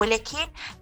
ولكن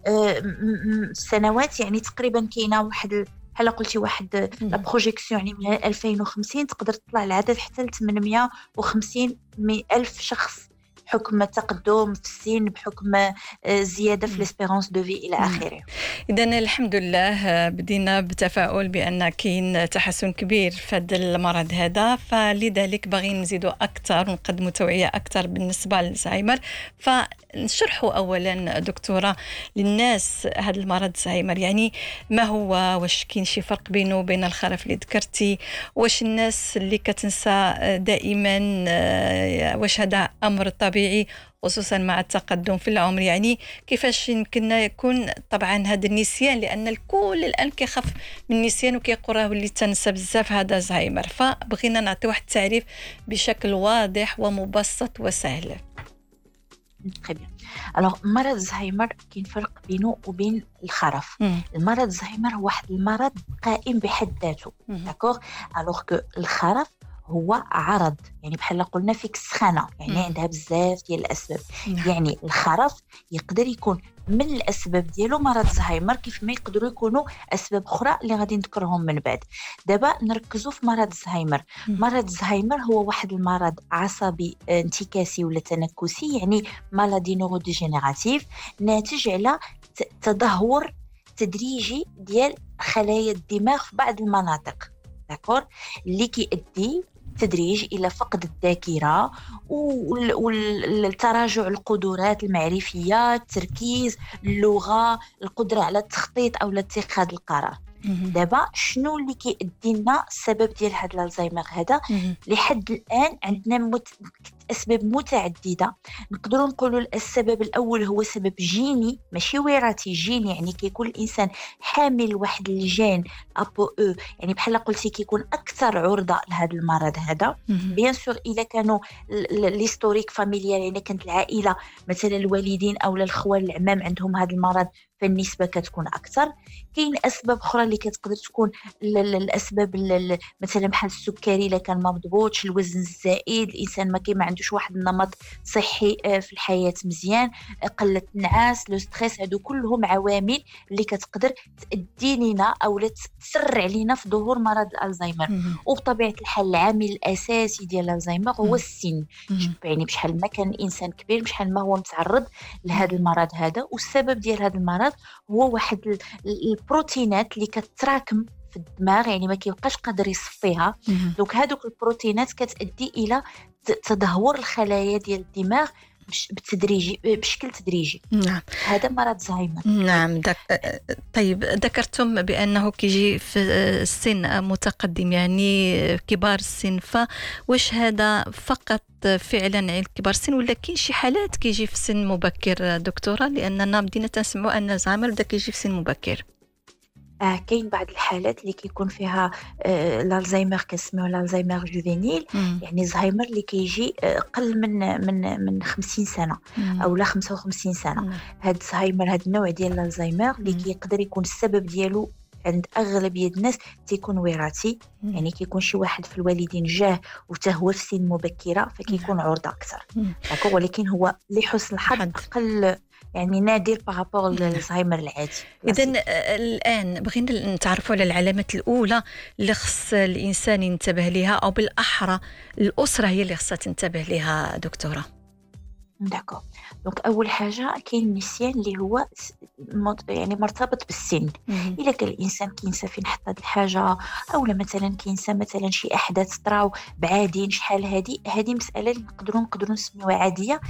سنوات يعني تقريبا كاينه واحد بحال قلتي واحد لا بروجيكسيون يعني من 2050 تقدر تطلع العدد حتى ل 850 ألف شخص بحكم تقدم في السن، بحكم زيادة في ليسبيرونس دو في إلى آخره. إذن الحمد لله بدينا بتفاؤل بأن كاين تحسن كبير في هذا المرض هذا، فلذلك باغيين نزيدوا أكثر ونقدموا توعية أكثر بالنسبة للزهايمر. فنشرحوا أولا دكتورة للناس هذا المرض الزهايمر يعني ما هو، واش كاين شي فرق بينه وبين الخرف اللي ذكرتي، واش الناس اللي كتنسى دائما واش هذا أمر طبيعي خصوصا مع التقدم في العمر، يعني كيفاش يمكن يكون طبعا هذا النسيان، لان الكل الان كيخاف من النسيان وكيقول راه وليت تنسى بزاف هذا زهايمر. فبغينا نعطي واحد التعريف بشكل واضح ومبسط وسهل. Très bien. Alors, مرض الزهايمر كاين فرق بينه وبين الخرف. المرض الزهايمر هو واحد المرض قائم بحد ذاته. داكوغ. alors que الخرف هو عرض، يعني بحال قلنا فيك السخانه، يعني عندها بزاف ديال الاسباب. يعني الخرف يقدر يكون من الاسباب ديالو مرض الزهايمر، كيف ما يقدروا يكونوا اسباب اخرى اللي غادي نذكرهم من بعد. دابا نركزوا في مرض الزهايمر. مرض الزهايمر هو واحد المرض عصبي انتكاسي ولا تنكسي، يعني مالادي نوروديجينيراتيف، ناتج على تدهور تدريجي ديال خلايا الدماغ في بعض المناطق، داكور، اللي كيؤدي تدريج إلى فقد الذاكرة والتراجع القدرات المعرفية، التركيز، اللغة، القدرة على التخطيط أو اتخاذ القرار. دابا شنو اللي كيؤدي لنا السبب ديال هذا الزهايمر هذا؟ لحد الآن عندنا أسباب متعددة. نقدروا نقولوا السبب الأول هو سبب جيني ماشي وراثي، جيني يعني كيكون الإنسان حامل واحد الجين APOE، يعني بحال قلتي كيكون أكثر عرضة لهذا المرض هذا. بيان سور إلا كانوا ليستوريك فاميليال، يعني كانت العائلة مثلا الوالدين أو الأخوال العمام عندهم هذا المرض فالنسبة كتكون أكثر. كاين أسباب أخرى اللي كتقدر تكون الأسباب مثلا بحال السكري إلا كان ما مضبوطش، الوزن الزائد، الإنسان ما عندوش واحد النمط صحي في الحياة مزيان، قلة النعاس، لو ستريس، هادو كلهم عوامل اللي كتقدر تؤدي لنا أو تسرع لنا في ظهور مرض الألزهايمر. وبطبيعة الحال العامل الأساسي ديال الألزهايمر هو السن. يعني بشحال ما كان الإنسان كبير بشحال ما هو متعرض لهذا المرض هذا. والسبب ديال هذا المرض هو واحد البروتينات اللي كتراكم في الدماغ، يعني ما كيبقاش قادر يصفيها. دونك هادوك البروتينات كتؤدي الى تدهور الخلايا ديال الدماغ بشكل تدريجي. نعم. هذا مرض الزهايمر. نعم. طيب ذكرتم بأنه كيجي في السن متقدم، يعني كبار السن، فواش هذا فقط فعلا كبار السن ولا كاين شي حالات كيجي في سن مبكر دكتورة؟ لأننا بدينا تنسمعوا أن الزهايمر بدا كيجي في سن مبكر. كاين بعض الحالات اللي كيكون فيها الالزهايمر كنسميوه الالزهايمر جوفينيل، يعني الزهايمر اللي كيجي قل من 50 سنه او لا 55 سنه. هاد الزهايمر، هاد النوع ديال الالزهايمر اللي كيقدر يكون السبب ديالو عند اغلبيه الناس تيكون وراثي، يعني كيكون شي واحد في الوالدين جاه وتا هو في سن مبكره فكيكون عرضه اكثر. داكوغ. ولكن هو لحسن الحظ اقل، يعني نادر بارابور للزهايمر العادي. إذن الآن بغينا نتعرفوا على العلامات الأولى اللي خص الإنسان ينتبه لها، أو بالأحرى الأسرة هي اللي خصها تنتبه لها دكتورة. داكو. دونك اول حاجه كاين النسيان اللي هو يعني مرتبط بالسن. الا كان الانسان كينسى فين حط هاد الحاجه، او مثلا كينسى مثلا شي احداث طراو بعادين شحال هذه مساله اللي نقدروا نسميوها عاديه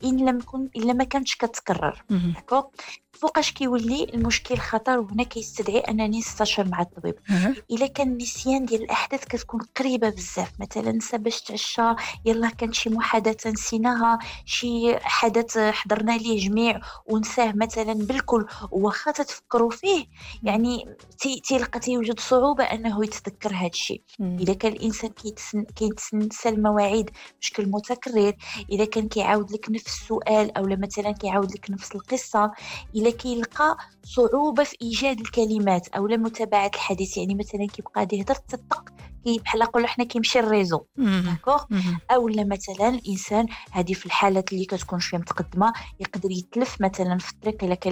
الا ما كانتش كتكرر. داكو. فوقاش كيولي المشكل خطر، وهنا كيستدعي انني نستشير مع الطبيب. الا كان النسيان ديال الاحداث كتكون قريبه بزاف، مثلا نسى باش تعشى، يلا كانت شي محادثه نسيناها، شي حدث حضرنا ليه جميع ونساه مثلا بالكل، وواخا تتفكروا فيه يعني تيلقى تيوجد صعوبه انه يتذكر هذا الشيء. اذا كان الانسان كيتنسى المواعيد بشكل متكرر، اذا كان كيعاود لك نفس السؤال او مثلا كيعاود لك نفس القصه، الا كيلقى صعوبه في ايجاد الكلمات او متابعه الحديث، يعني مثلا كيبقى يهضر تطق بحال نقولوا حنا كيمشي الريزو. داكوغ. او مثلا الانسان هذه في الحالات اللي كتكون شويه متقدمه يقدر يتلف مثلا في الطريق، الا كان